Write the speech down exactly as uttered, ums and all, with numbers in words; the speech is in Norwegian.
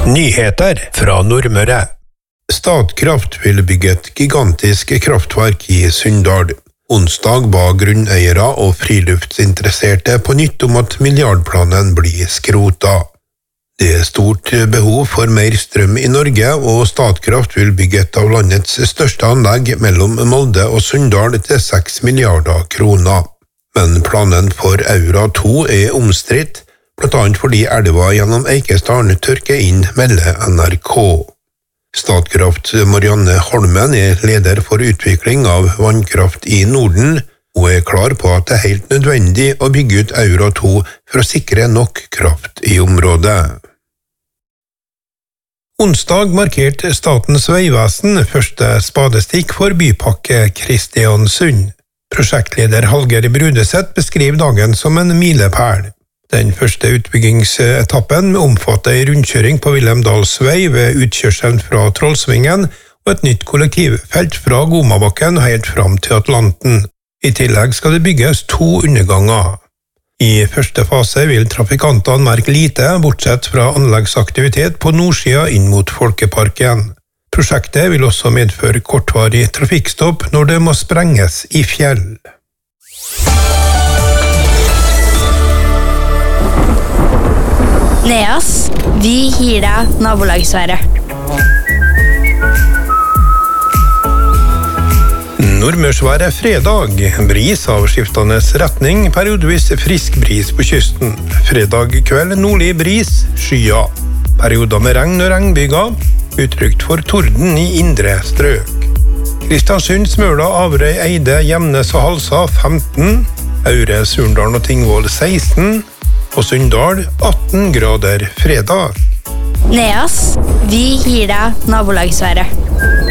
Nyheter fra Nordmøre. Statkraft vil bygge et gigantisk kraftverk i Sunndal. Onsdag ba grunneiere og friluftsinteresserte på nytt om at milliardplanen blir skrota. Det er stort behov for mer strøm i Norge, og Statkraft vil bygge et av landets største anlegg mellom Molde og Sunndal til seks milliarder kroner. Men planen for Aura to er omstridt, blant annet fordi elva gjennom Eikesdalen tørker inn, melder N R K. Statkraft Marianne Holmen er leder for utvikling av vannkraft i Norden, og er klar på at det er helt nødvendig å bygge ut Aura to for å sikre nok kraft i området. Onsdag markerte Statens vegvesen første spadestikk for bypakke Kristiansund. Prosjektleder Hallgeir Brudeseth beskriver dagen som en milepæl. Den første utbyggingsetappen omfatter en rundkjøring på Vilhelmdalsvei ved utkjørselen fra Trollsvingen og et nytt kollektivfelt fra Gomabakken helt fram til Atlanten. I tillegg skal det bygges to underganger. I første fase vil trafikantene merke lite, bortsett fra anleggsaktivitet på nordsida inn mot Folkeparken. Prosjektet vil også medføre kortvarig trafikkstopp når det må sprenges i fjell. Neas, vi gir deg nabolagsværet. Nordmørsværet fredag. Bris av skiftende retning, periodevis frisk bris på kysten. Fredag kveld nordlig bris, skya. Perioder med regn og regnbyger. Utrygt for torden i indre strøk. Kristiansund, Smøla, Averøy, Eide, Gjemnes og Halsa femten. Aure, Surndalen og Tingvoll seksten. Og Sunndal atten grader fredag. Neas, vi gir deg nabolagsværet.